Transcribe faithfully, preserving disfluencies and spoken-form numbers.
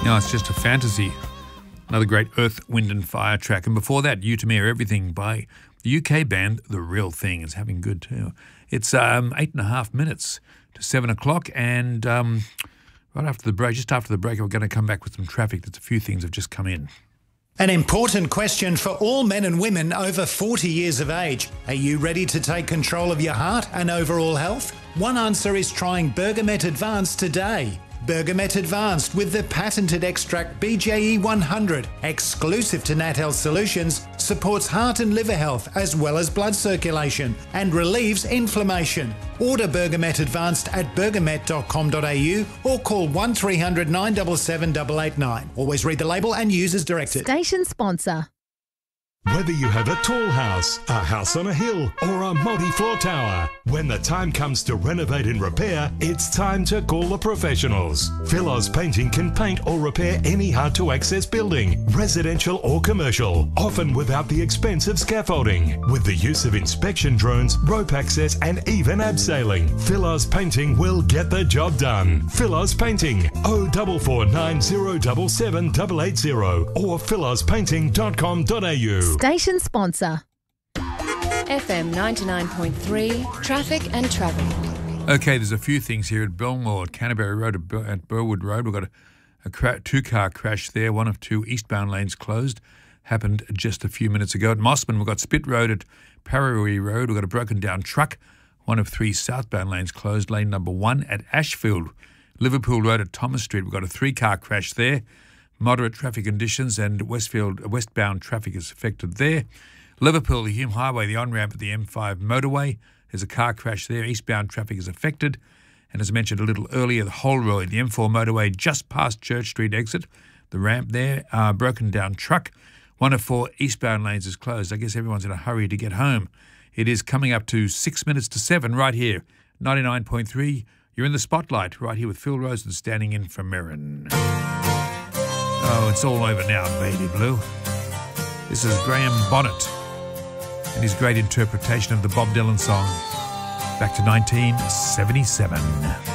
Now it's just a fantasy. Another great Earth, Wind and Fire track. And before that, You To Me Are Everything by the U K band The Real Thing is having good too. It's um, eight and a half minutes to seven o'clock, and um, right after the break, just after the break, we're going to come back with some traffic. There's a few things have just come in. An important question for all men and women over forty years of age. Are you ready to take control of your heart and overall health? One answer is trying Bergamet Advanced today. Bergamet Advanced with the patented extract B J E one hundred, exclusive to Nat Health Solutions, supports heart and liver health as well as blood circulation and relieves inflammation. Order Bergamet Advanced at bergamet dot com dot a u or call one three hundred nine seven seven eight eight nine. Always read the label and use as directed. Station sponsor. Whether you have a tall house, a house on a hill, or a multi-floor tower, when the time comes to renovate and repair, it's time to call the professionals. Philos Painting can paint or repair any hard-to-access building, residential or commercial, often without the expense of scaffolding. With the use of inspection drones, rope access, and even abseiling, Philos Painting will get the job done. Philos Painting, oh four four nine zero seven seven eight eight zero or philos painting dot com dot a u. Station sponsor. F M ninety-nine point three, traffic and travel. Okay, there's a few things here at Belmore, at Canterbury Road, at, Bur- at Burwood Road. We've got a, a cra- two-car crash there. One of two eastbound lanes closed. Happened just a few minutes ago. At Mossman, we've got Spit Road at Parrawee Road. We've got a broken-down truck. One of three southbound lanes closed. Lane number one at Ashfield. Liverpool Road at Thomas Street. We've got a three-car crash there. Moderate traffic conditions, and Westfield westbound traffic is affected there. Liverpool, the Hume Highway, the on-ramp at the M five motorway. There's a car crash there. Eastbound traffic is affected. And as I mentioned a little earlier, the Holroyd, the M four motorway just past Church Street exit. The ramp there, uh, broken down truck. One of four eastbound lanes is closed. I guess everyone's in a hurry to get home. It is coming up to six minutes to seven right here. ninety-nine point three, you're in the spotlight right here with Phil Rosen standing in for Mirren. Oh, it's all over now, baby blue. This is Graham Bonnet and his great interpretation of the Bob Dylan song back to nineteen seventy-seven.